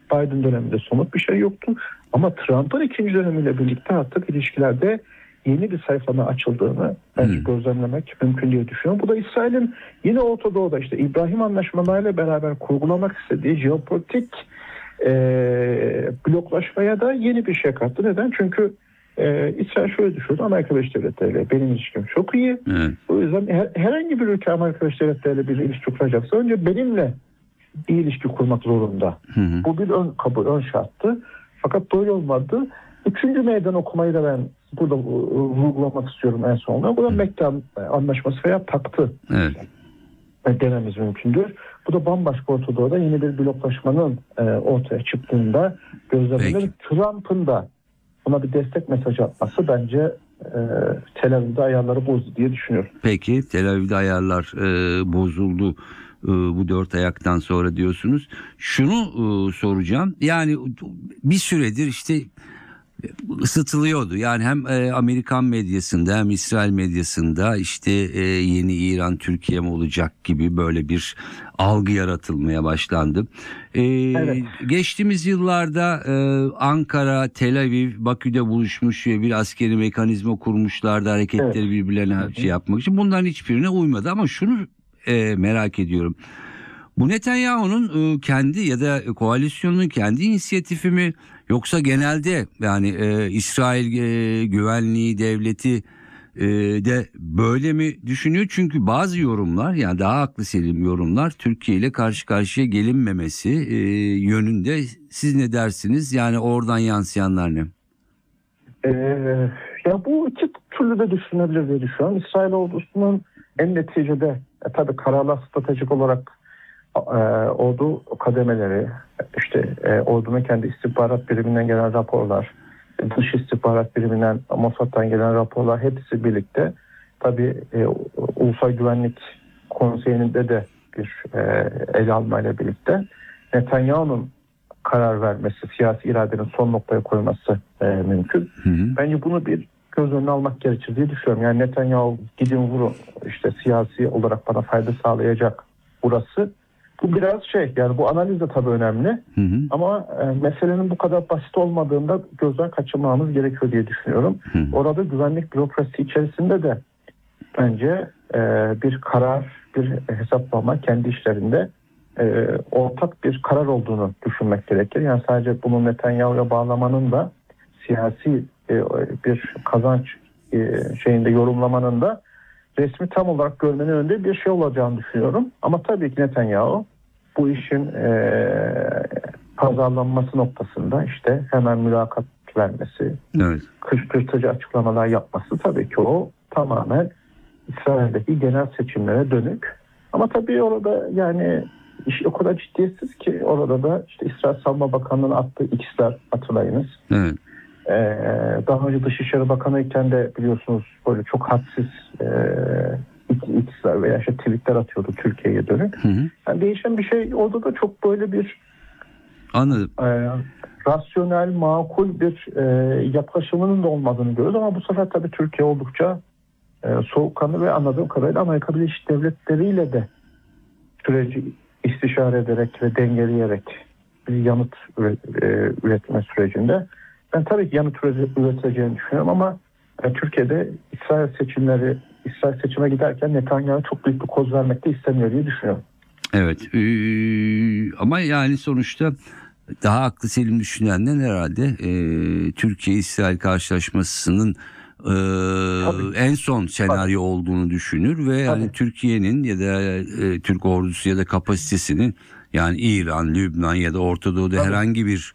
Biden döneminde somut bir şey yoktu. Ama Trump'ın ikinci dönemiyle birlikte artık ilişkilerde yeni bir sayfanın açıldığını bence gözlemlemek mümkün diye düşünüyorum. Bu da İsrail'in yine Orta Doğu'da işte İbrahim Anlaşmalarıyla beraber kurgulamak istediği jeopolitik bloklaşmaya da yeni bir şey kattı. Neden? Çünkü İsrail şöyle düşünüyor. Amerika Birleşik Devletleri ile benim ilişkim çok iyi. Evet. O yüzden herhangi bir ülke Amerika Birleşik Devletleri ile bir ilişki kuracaksa önce benimle iyi ilişki kurmak zorunda. Bu bir ön şarttı. Fakat böyle olmadı. Üçüncü meydan okumayı da ben burada vurgulamak istiyorum en sonunda. Bu da Mekke Anlaşması veya Paktı dememiz mümkündür. Bu da bambaşka Orta Doğu'da yeni bir bloklaşmanın ortaya çıktığında gözlemlenir. Trump'ın da buna bir destek mesajı atması bence Tel Aviv'de ayarları bozdu diye düşünüyorum. Peki Tel Aviv'de ayarlar bozuldu bu dört ayaktan sonra diyorsunuz. Şunu soracağım. Yani bir süredir işte ısıtılıyordu. Yani hem Amerikan medyasında hem İsrail medyasında işte yeni İran Türkiye mi olacak gibi böyle bir algı yaratılmaya başlandı. Evet. Geçtiğimiz yıllarda Ankara, Tel Aviv, Bakü'de buluşmuş ve bir askeri mekanizma kurmuşlardı hareketleri birbirlerine şey yapmak için. Bunların hiçbirine uymadı ama şunu merak ediyorum. Bu Netanyahu'nun kendi ya da koalisyonun kendi inisiyatifi mi yoksa genelde yani İsrail güvenliği devleti de böyle mi düşünüyor? Çünkü bazı yorumlar yani daha aklı selim yorumlar Türkiye ile karşı karşıya gelinmemesi yönünde. Siz ne dersiniz? Yani oradan yansıyanlar ne? Ya bu iki türlü de düşünebilir diye düşünüyorum. İsrail ordusunun en neticede tabii kararlar stratejik olarak ordu kademeleri, işte ordunun kendi istihbarat biriminden gelen raporlar, dış istihbarat biriminden Mossad'dan gelen raporlar hepsi birlikte tabii Ulusal Güvenlik Konseyi'nde de bir ele almayla birlikte Netanyahu'nun karar vermesi, siyasi iradenin son noktaya koyması mümkün. Bence bunu bir göz önüne almak gerekir diye düşünüyorum. Yani Netanyahu gidin vurun işte siyasi olarak bana fayda sağlayacak burası. Bu biraz yani bu analiz de tabii önemli. Ama meselenin bu kadar basit olmadığında gözden kaçırmamız gerekiyor diye düşünüyorum. Orada güvenlik bürokrasi içerisinde de bence bir karar, bir hesaplama kendi işlerinde ortak bir karar olduğunu düşünmek gerekir. Yani sadece bunu Netanyahu'ya bağlamanın da siyasi bir kazanç şeyinde yorumlamanın da resmi tam olarak görmenin önünde bir şey olacağını düşünüyorum. Ama tabii ki Netanyahu bu işin pazarlanması noktasında işte hemen mülakat vermesi, kışkırtıcı açıklamalar yapması tabii ki o tamamen İsrail'deki genel seçimlere dönük. Ama tabii orada yani iş o kadar ciddiyetsiz ki orada da işte İsrail Savunma Bakanlığı'nın attığı X'ler hatırlayınız. Daha önce Dışişleri Bakanı iken de biliyorsunuz böyle çok hadsiz X'ler veya işte tweetler atıyordu Türkiye'ye dönük. Yani değişen bir şey orada da çok böyle bir rasyonel, makul bir yaklaşımının da olmadığını görüyoruz ama bu sefer tabii Türkiye oldukça soğukkanlı ve anladığım kadarıyla Amerika Birleşik Devletleri ile de süreci istişare ederek ve dengeleyerek bir yanıt üretme sürecinde ben tabii ki yanıt üreteceğini düşünüyorum ama Türkiye'de İsrail seçime giderken Netanyahu çok büyük bir koz vermek de istemiyor diye düşünüyorum. Evet ama yani sonuçta daha aklı selim düşünenler herhalde Türkiye-İsrail karşılaşmasının en son senaryo olduğunu düşünür ve yani Türkiye'nin ya da Türk ordusu ya da kapasitesinin yani İran, Lübnan ya da Orta Doğu'da herhangi bir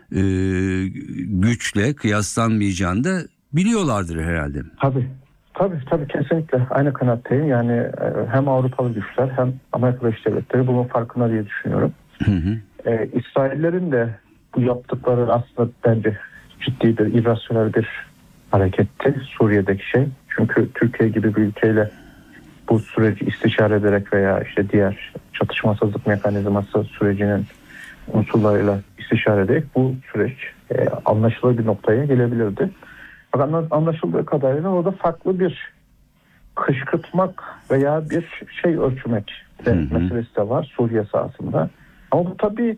güçle kıyaslanmayacağını da biliyorlardır herhalde. Tabii kesinlikle aynı kanaatteyim. Yani hem Avrupalı güçler hem Amerika Birleşik Devletleri bunun farkında diye düşünüyorum. İsraillerin de bu yaptıkları aslında bence ciddi bir irrasyonel bir hareketti Suriye'deki şey. Çünkü Türkiye gibi bir ülkeyle bu süreci istişare ederek veya işte diğer çatışmasızlık mekanizması sürecinin unsurlarıyla istişare ederek bu süreç anlaşılır bir noktaya gelebilirdi. Fakat anlaşıldığı kadarıyla orada farklı bir kışkırtmak veya bir şey ölçmek meselesi de var Suriye sahasında. Ama bu tabii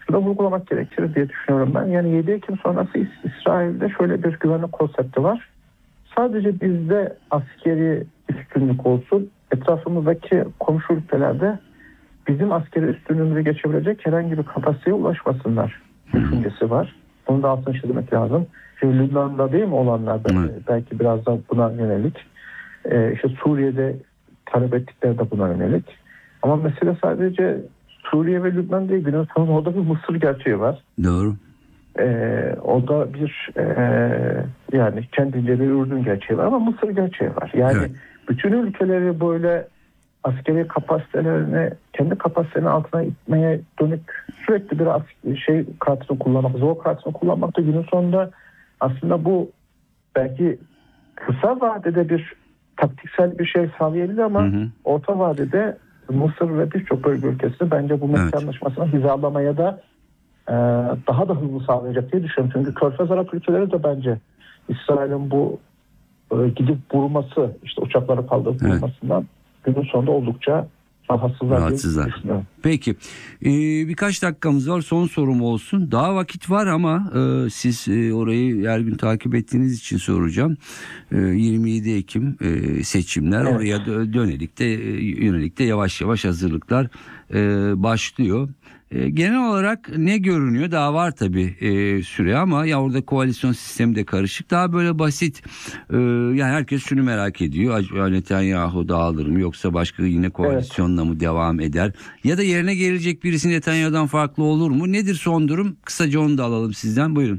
şunu vurgulamak gerekir diye düşünüyorum ben. Yani 7 Ekim sonrası İsrail'de şöyle bir güvenlik konsepti var. Sadece bizde askeri üstünlük olsun, etrafımızdaki komşu ülkelerde bizim askeri üstünlüğümüzü geçebilecek herhangi bir kapasiteye ulaşmasınlar düşüncesi var. Bunu da altını çizmek lazım. Şimdi Lübnan'da değil mi olanlar belki biraz da buna yönelik. İşte Suriye'de talep ettikleri de buna yönelik. Ama mesele sadece Suriye ve Lübnan değil. Günün sonunda orada bir Mısır gerçeği var. Doğru. O da bir yani kendince bir Ürdün gerçeği var ama Mısır gerçeği var. Yani evet. Bütün ülkeleri böyle askeri kapasitelerini kendi kapasitelerinin altına itmeye dönük sürekli bir kartını kullanmak, zor kartını kullanmak da günün sonunda aslında bu belki kısa vadede bir taktiksel bir şey sağlayabilir ama orta vadede Mısır ve birçok bölge ülkesi bence bu Mekke Anlaşması'nı hizalamaya da daha da hızlı sağlayacak diye düşünüyorum. Çünkü Körfez Arap ülkeleri de bence İsrail'in bu gidip vurması, işte uçakları kaldırıp vurmasından günün sonunda oldukça rahatsızlar. Peki. Birkaç dakikamız var. Son sorum olsun. Daha vakit var ama siz orayı her gün takip ettiğiniz için soracağım. 27 Ekim seçimler. Evet. Oraya yönelik de yavaş yavaş hazırlıklar başlıyor. Genel olarak ne görünüyor? Daha var tabii süre ama ya orada koalisyon sistemi de karışık. Daha böyle basit. Yani herkes şunu merak ediyor. Netanyahu dağılır mı yoksa başka yine koalisyonla mı devam eder? Ya da yerine gelecek birisi Netanyahu'dan farklı olur mu? Nedir son durum? Kısaca onu da alalım sizden. Buyurun.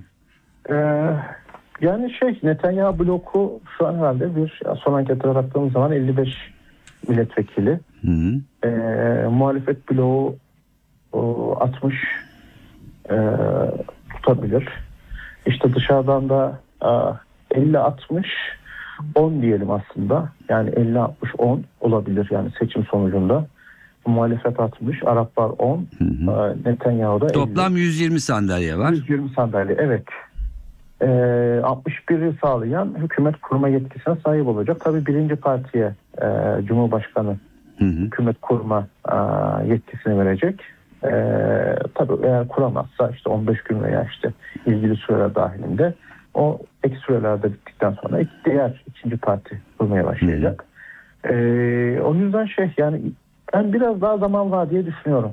Yani Netanyahu bloku şu an herhalde son anketlere baktığımız zaman 55 milletvekili. Muhalefet bloğu 60 tutabilir. İşte dışarıdan da 50-60 10 diyelim aslında. Yani 50-60-10 olabilir yani seçim sonucunda. Muhalefet 60, Araplar 10, Netanyahu'da 50. Toplam 120 sandalye var. 120 sandalye, evet. 61'i sağlayan hükümet kurma yetkisine sahip olacak. Tabii birinci partiye Cumhurbaşkanı hükümet kurma yetkisini verecek. Tabii eğer kuramazsa işte 15 gün veya işte ilgili süreler dahilinde o ek sürelerde bittikten sonra ikinci parti kurmaya başlayacak. O yüzden yani ben biraz daha zaman var diye düşünüyorum.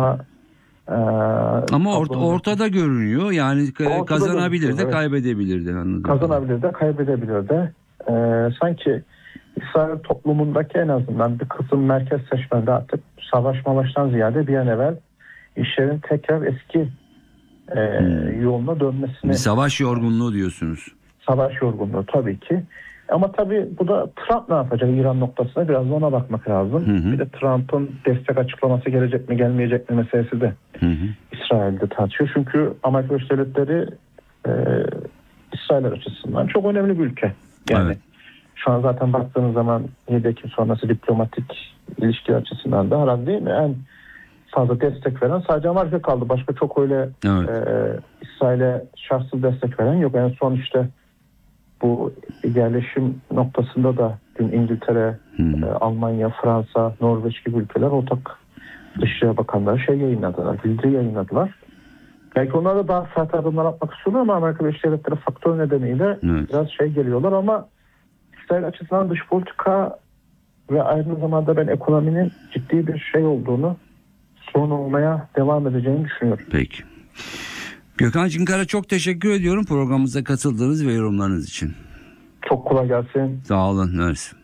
Ama ortada görünüyor yani kazanabilir de kaybedebilir de. Kazanabilir de kaybedebilir de. Sanki İsrail toplumundaki en azından bir kısım merkez seçmende artık savaştan ziyade bir an evvel işlerin tekrar eski yoluna dönmesine. Bir savaş yorgunluğu diyorsunuz. Savaş yorgunluğu tabii ki. Ama tabii bu da Trump ne yapacak İran noktasına biraz da ona bakmak lazım. Bir de Trump'ın destek açıklaması gelecek mi gelmeyecek mi meselesi de İsrail'de tartışıyor. Çünkü Amerika Birleşik Devletleri İsrail açısından çok önemli bir ülke. Yani şu an zaten baktığınız zaman 7 Ekim sonrası diplomatik ilişki açısından da herhalde değil mi? En fazla destek veren sadece Amerika kaldı. Başka çok öyle İsrail'e şahsız destek veren yok. En son işte bu yerleşim noktasında da dün İngiltere, Almanya, Fransa, Norveç gibi ülkeler ortak Dışişleri Bakanları yayınladılar. Bildiri yayınladılar. Belki onlar da daha sert adımlar atmak istiyorlar ama Amerika Birleşik Devletleri faktör nedeniyle biraz geliyorlar ama İsrail açısından dış politika ve aynı zamanda ben ekonominin ciddi bir olduğunu sorun olmaya devam edeceğini düşünüyorum. Peki. Gökhan Çınkar'a çok teşekkür ediyorum programımıza katıldığınız ve yorumlarınız için. Çok kolay gelsin. Sağ olun. Mersi.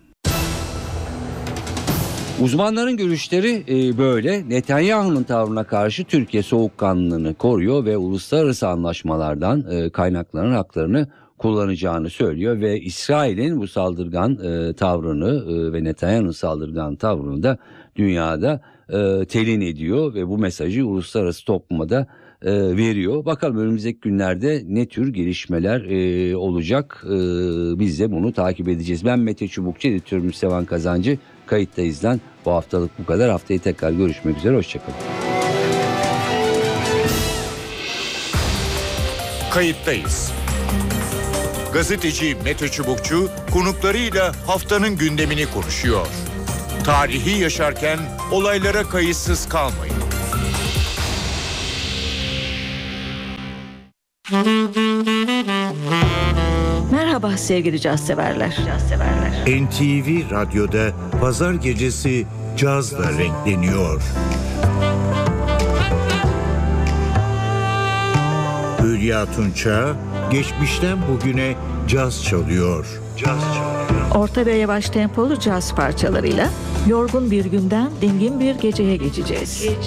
Uzmanların görüşleri böyle. Netanyahu'nun tavrına karşı Türkiye soğukkanlılığını koruyor ve uluslararası anlaşmalardan kaynakların haklarını kullanacağını söylüyor ve İsrail'in bu saldırgan tavrını ve Netanyahu'nun saldırgan tavrını da dünyada telin ediyor ve bu mesajı uluslararası topluma da veriyor. Bakalım önümüzdeki günlerde ne tür gelişmeler olacak, biz de bunu takip edeceğiz. Ben Mete Çubukçu, editörümüz Sevan Kazancı. Kayıttayız'dan bu haftalık bu kadar. Haftaya tekrar görüşmek üzere. Hoşçakalın. Kayıttayız. Gazeteci Mete Çubukçu konuklarıyla haftanın gündemini konuşuyor. Tarihi yaşarken olaylara kayıtsız kalmayın. Merhaba sevgili caz severler. NTV Radyo'da pazar gecesi cazla renkleniyor. Hülya Tunça geçmişten bugüne caz çalıyor. Orta ve yavaş tempolu caz parçalarıyla yorgun bir günden dingin bir geceye geçeceğiz.